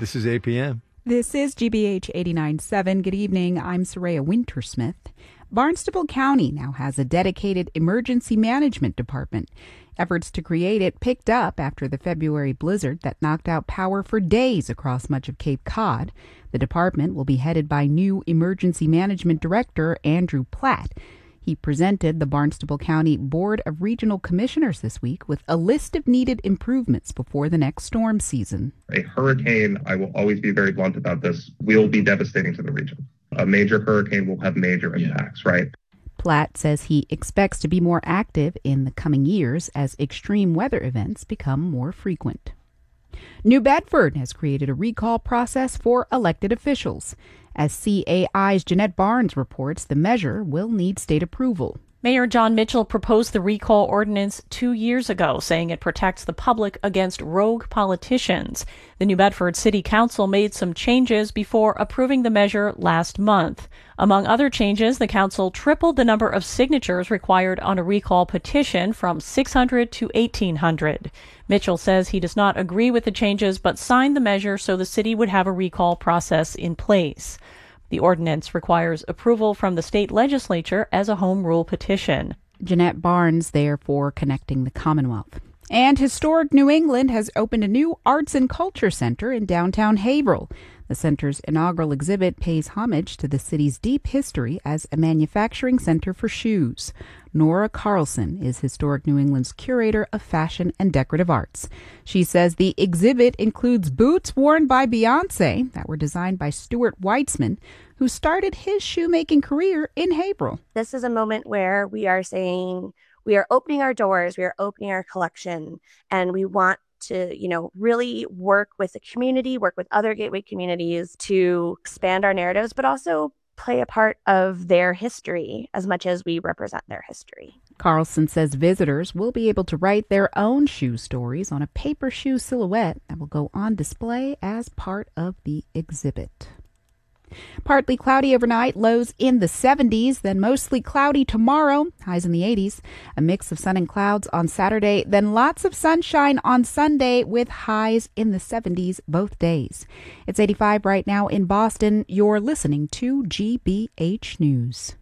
This is APM. This is GBH 89.7. Good evening. I'm Soraya Wintersmith. Barnstable County now has a dedicated emergency management department. Efforts to create it picked up after the February blizzard that knocked out power for days across much of Cape Cod. The department will be headed by new Emergency Management Director Andrew Platt. He presented the Barnstable County Board of Regional Commissioners this week with a list of needed improvements before the next storm season. A hurricane, I will always be very blunt about this, will be devastating to the region. A major hurricane will have major impacts, right? Platt says he expects to be more active in the coming years as extreme weather events become more frequent. New Bedford has created a recall process for elected officials. As CAI's Jeanette Barnes reports, the measure will need state approval. Mayor John Mitchell proposed the recall ordinance 2 years ago, saying it protects the public against rogue politicians. The New Bedford City Council made some changes before approving the measure last month. Among other changes, the council tripled the number of signatures required on a recall petition from 600 to 1,800. Mitchell says he does not agree with the changes, but signed the measure so the city would have a recall process in place. The ordinance requires approval from the state legislature as a home rule petition. Jeanette Barnes there for Connecting the Commonwealth. And Historic New England has opened a new arts and culture center in downtown Haverhill. The center's inaugural exhibit pays homage to the city's deep history as a manufacturing center for shoes. Nora Carlson is Historic New England's curator of fashion and decorative arts. She says the exhibit includes boots worn by Beyoncé that were designed by Stuart Weitzman, who started his shoemaking career in Haverhill. This is a moment where we are saying we are opening our doors, we are opening our collection, and we want to, really work with the community, work with other gateway communities to expand our narratives, but also play a part of their history as much as we represent their history. Carlson says visitors will be able to write their own shoe stories on a paper shoe silhouette that will go on display as part of the exhibit. Partly cloudy overnight, lows in the 70s, then mostly cloudy tomorrow, highs in the 80s. A mix of sun and clouds on Saturday, then lots of sunshine on Sunday with highs in the 70s both days. It's 85 right now in Boston. You're listening to GBH News.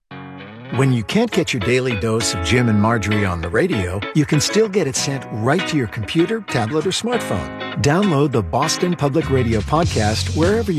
When you can't get your daily dose of Jim and Marjorie on the radio, you can still get it sent right to your computer, tablet, or smartphone. Download the Boston Public Radio podcast wherever you